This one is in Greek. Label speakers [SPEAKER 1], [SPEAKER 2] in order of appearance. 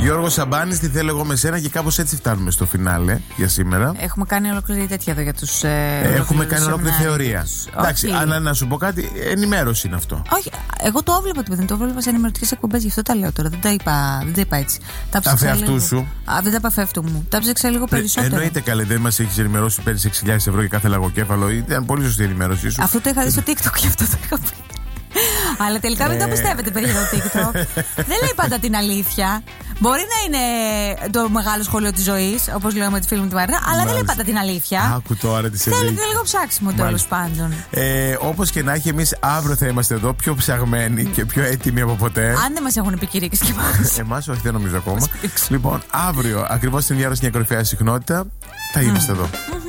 [SPEAKER 1] Γιώργο Σαμπάνης, τι θέλω εγώ με σένα, και κάπως έτσι φτάνουμε στο φινάλε για σήμερα.
[SPEAKER 2] Έχουμε κάνει ολόκληρη τέτοια εδώ για τους.
[SPEAKER 1] Έχουμε κάνει ολόκληρη θεωρία. Εντάξει, αλλά να σου πω κάτι, ενημέρωση είναι αυτό.
[SPEAKER 2] Όχι, εγώ το έβλεπα το παιδί, το έβλεπα σε ενημερωτικές εκπομπές, γι' αυτό τα λέω τώρα. Δεν τα είπα έτσι. Τα
[SPEAKER 1] αφ' αυτού σου.
[SPEAKER 2] Δεν τα είπα αφ' αυτού μου. Τα ψάξα λίγο περισσότερο.
[SPEAKER 1] Εννοείται, καλέ, δεν μας έχεις ενημερώσει, παίρνεις 6.000 ευρώ για κάθε λαγοκέφαλο. Ήταν πολύ σωστή η ενημέρωσή σου.
[SPEAKER 2] Αυτό το είχα δει στο TikTok, γι' αυτό το είχα πει. Αλλά τελικά μην το πιστεύετε, παιδιά, το TikTok. Δεν λέει πάντα την αλήθεια. Μπορεί να είναι το μεγάλο σχολείο της ζωής, όπως λέγαμε τη φίλη μου τη Μαρίνα, αλλά δεν λέει πάντα την αλήθεια.
[SPEAKER 1] Άκου τώρα τι σε
[SPEAKER 2] θέλει και λίγο ψάξιμο, τέλος πάντων.
[SPEAKER 1] Όπως και να έχει, εμείς αύριο θα είμαστε εδώ πιο ψαγμένοι και πιο έτοιμοι από ποτέ.
[SPEAKER 2] Αν δεν μας έχουν επικηρύξει και εμάς.
[SPEAKER 1] Εμάς, όχι, δεν νομίζω ακόμα. Λοιπόν, αύριο, ακριβώς την μια ώρα στην κορυφαία συχνότητα, θα είμαστε εδώ.